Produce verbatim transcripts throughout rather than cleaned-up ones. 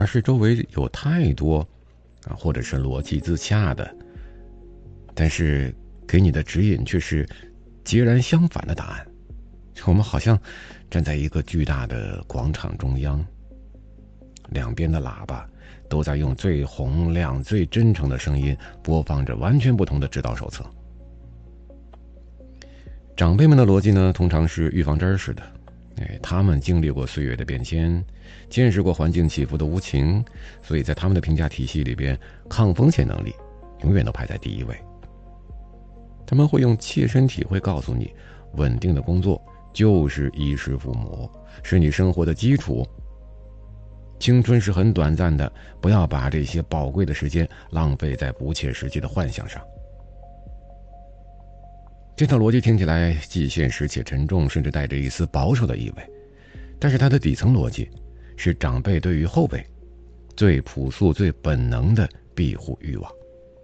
而是周围有太多啊，或者是逻辑自洽的，但是给你的指引却是截然相反的答案。我们好像站在一个巨大的广场中央，两边的喇叭都在用最洪亮、最真诚的声音播放着完全不同的指导手册。长辈们的逻辑呢，通常是预防针似的，哎，他们经历过岁月的变迁，见识过环境起伏的无情，所以在他们的评价体系里边，抗风险能力永远都排在第一位。他们会用切身体会告诉你，稳定的工作就是衣食父母，是你生活的基础。青春是很短暂的，不要把这些宝贵的时间浪费在不切实际的幻想上。这套逻辑听起来既现实且沉重，甚至带着一丝保守的意味，但是它的底层逻辑是长辈对于后辈最朴素、最本能的庇护欲望。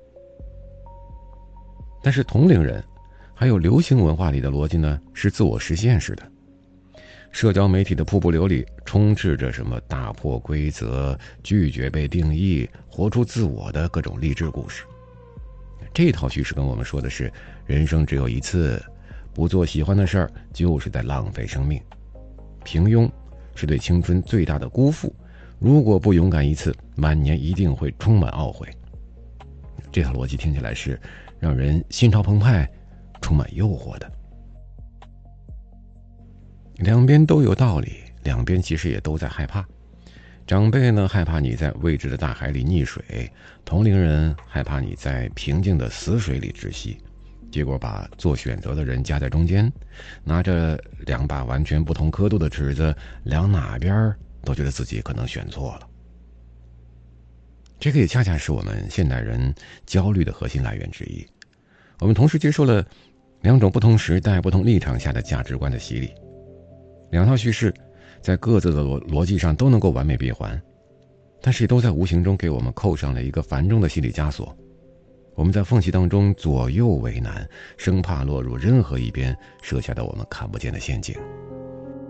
但是同龄人还有流行文化里的逻辑呢，是自我实现式的。社交媒体的瀑布流里充斥着什么打破规则、拒绝被定义、活出自我的各种励志故事。这套叙事跟我们说的是，人生只有一次，不做喜欢的事儿就是在浪费生命。平庸是对青春最大的辜负，如果不勇敢一次，晚年一定会充满懊悔。这套逻辑听起来是让人心潮澎湃，充满诱惑的。两边都有道理，两边其实也都在害怕。长辈呢，害怕你在未知的大海里溺水，同龄人害怕你在平静的死水里窒息，结果把做选择的人夹在中间，拿着两把完全不同刻度的尺子，量哪边都觉得自己可能选错了。这个也恰恰是我们现代人焦虑的核心来源之一。我们同时接受了两种不同时代、不同立场下的价值观的洗礼，两套叙事在各自的逻逻辑上都能够完美闭环，但是也都在无形中给我们扣上了一个繁重的心理枷锁。我们在缝隙当中左右为难，生怕落入任何一边设下的我们看不见的陷阱。